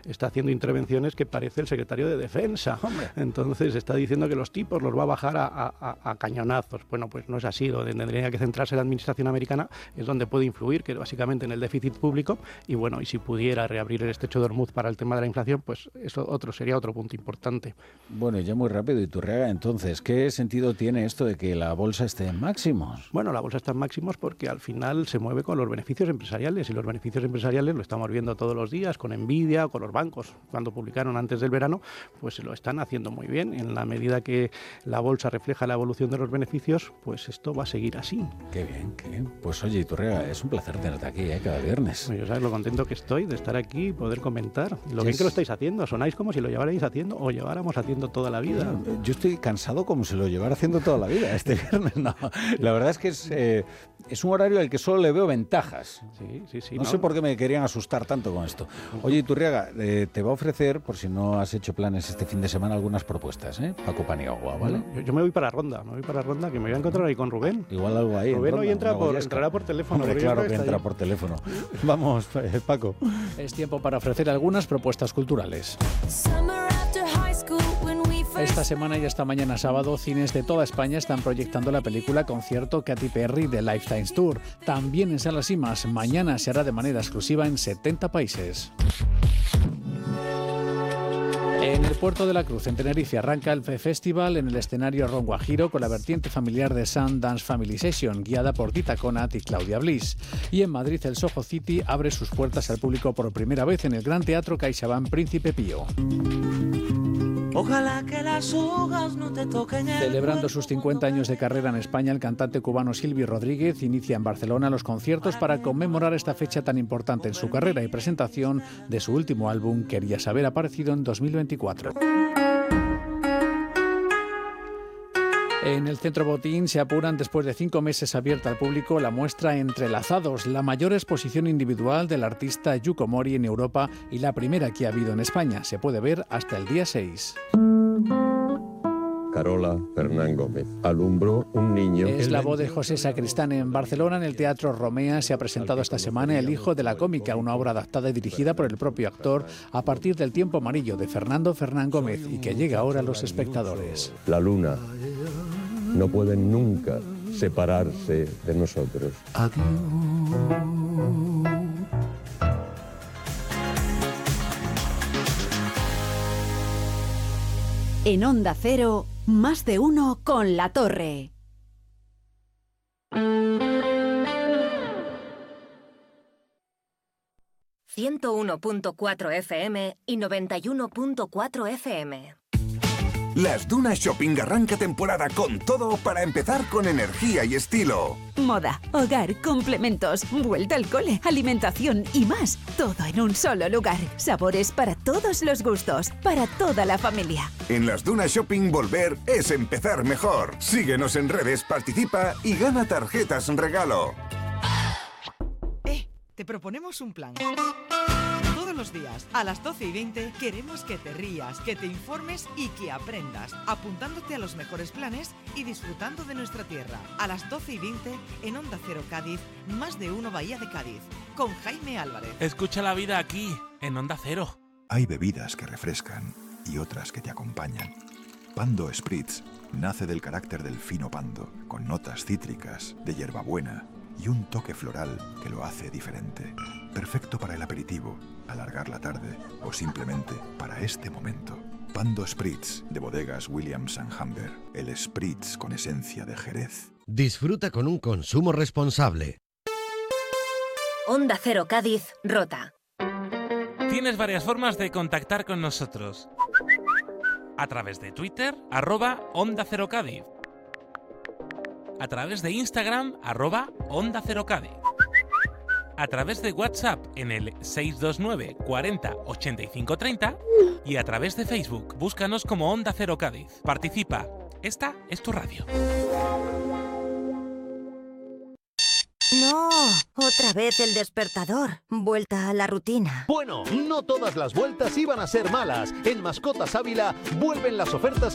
está haciendo intervenciones que parece el secretario de Defensa. Hombre. Entonces está diciendo que los tipos los va a bajar a cañonazos. Bueno, pues no es así. Donde tendría que centrarse la administración americana es donde puede influir, que básicamente en el déficit público. Y bueno, y si pudiera reabrir el estrecho de Hormuz para el tema de la inflación, pues eso sería otro punto importante. Bueno, ya muy rápido, Iturriaga, entonces, ¿qué sentido tiene esto de que la bolsa esté en máximos? Bueno, la bolsa está en máximos porque al final se mueve con los beneficios empresariales, y los beneficios empresariales lo estamos viendo todos los días con Nvidia, con los bancos. Cuando publicaron antes del verano, pues lo están haciendo muy bien. En la medida que la bolsa refleja la evolución de los beneficios, pues esto va a seguir así. Qué bien, qué bien. Pues oye, Iturriaga, es un placer tenerte aquí, cada viernes. Pues ya sabes lo contento que estoy de estar aquí y poder comentar. Lo bien que lo estáis haciendo. Sonáis como si lo llevarais haciendo o lleváramos haciendo toda la vida. Yo estoy cansado como si lo llevara haciendo toda la vida este viernes. No, la verdad es que es un horario al que solo le veo ventajas. Sí. No sé por qué me querían asustar tanto con esto. Oye, Iturriaga, te va a ofrecer, por si no has hecho planes este fin de semana, algunas propuestas, Paco Paniagua, ¿vale? Yo me voy para Ronda, que me voy a encontrar ahí con Rubén. Igual algo ahí. Rubén hoy entrará por teléfono. Hombre, claro que entra por teléfono. Vamos, Paco. Es tiempo para ofrecer algunas propuestas culturales. Esta semana y hasta mañana sábado, cines de toda España están proyectando la película concierto Katy Perry de Lifetime Tour. También en salas y más, mañana se hará de manera exclusiva en 70 países. En el Puerto de la Cruz, en Tenerife, arranca el festival en el escenario Ron Guajiro con la vertiente familiar de Sundance Family Session, guiada por Dita Conat y Claudia Bliss. Y en Madrid, el Soho City abre sus puertas al público por primera vez en el Gran Teatro CaixaBank Príncipe Pío. Ojalá que las hojas no te toquen. Celebrando sus 50 años de carrera en España, el cantante cubano Silvio Rodríguez inicia en Barcelona los conciertos para conmemorar esta fecha tan importante en su carrera y presentación de su último álbum, Quería Saber, aparecido en 2024. En el Centro Botín se apuran, después de 5 meses abierta al público, la muestra Entrelazados, la mayor exposición individual del artista Yuko Mori en Europa y la primera que ha habido en España. Se puede ver hasta el día 6. Carola Fernán Gómez alumbró un niño. Es la voz de José Sacristán. En Barcelona, en el Teatro Romea, se ha presentado esta semana El hijo de la cómica, una obra adaptada y dirigida por el propio actor a partir del Tiempo amarillo de Fernando Fernán Gómez y que llega ahora a los espectadores. La luna no puede nunca separarse de nosotros. Adiós. En Onda Cero, más de uno con La Torre. ...101.4 FM y 91.4 FM. Las Dunas Shopping arranca temporada con todo para empezar con energía y estilo. Moda, hogar, complementos, vuelta al cole, alimentación y más. Todo en un solo lugar. Sabores para todos los gustos, para toda la familia. En las Dunas Shopping volver es empezar mejor. Síguenos en redes, participa y gana tarjetas en regalo. Te proponemos un plan. Todos los días, a las 12:20, queremos que te rías, que te informes y que aprendas, apuntándote a los mejores planes y disfrutando de nuestra tierra. A las 12:20, en Onda Cero Cádiz, más de uno Bahía de Cádiz, con Jaime Álvarez. Escucha la vida aquí, en Onda Cero. Hay bebidas que refrescan y otras que te acompañan. Pando Spritz nace del carácter del fino pando, con notas cítricas, de hierbabuena y un toque floral que lo hace diferente. Perfecto para el aperitivo, alargar la tarde o simplemente para este momento. Pando Spritz, de bodegas Williams & Humber. El Spritz con esencia de Jerez. Disfruta con un consumo responsable. Onda Cero Cádiz, Rota. Tienes varias formas de contactar con nosotros. A través de Twitter, @Onda Cero Cádiz. A través de Instagram, @Onda Cero Cádiz. A través de WhatsApp en el 629 40 85 30 y a través de Facebook, búscanos como Onda Cero Cádiz. Participa, esta es tu radio. No, otra vez el despertador. Vuelta a la rutina. Bueno, no todas las vueltas iban a ser malas. En Mascotas Ávila vuelven las ofertas